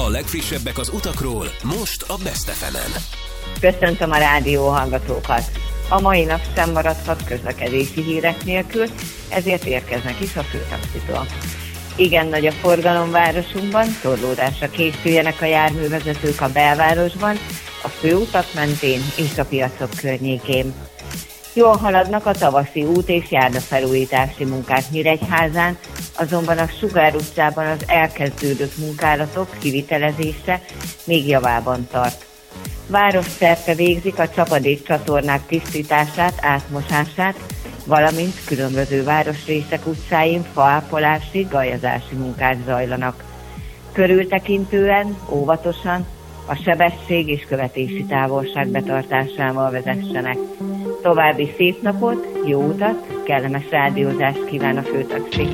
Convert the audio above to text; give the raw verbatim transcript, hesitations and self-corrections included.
A legfrissebbek az utakról, most a Best ef emen. Köszöntöm a rádió hallgatókat! A mai nap sem maradhat közlekedési hírek nélkül, ezért érkeznek is a főtaxitól. Igen nagy a forgalom városunkban, torlódásra készüljenek a járművezetők a belvárosban, a főutak mentén és a piacok környékén. Jól haladnak a tavaszi út és járdafelújítási munkák Nyíregyházán, azonban a Sugár utcában az elkezdődött munkálatok kivitelezése még javában tart. Városszerte végzik a csapadékcsatornák tisztítását, átmosását, valamint különböző városrészek utcáin faápolási, galjazási munkák zajlanak. Körültekintően, óvatosan, a sebesség és követési távolság betartásával vezessenek. További szép napot, jó utat, kellemes rádiózást kíván a főtaxi.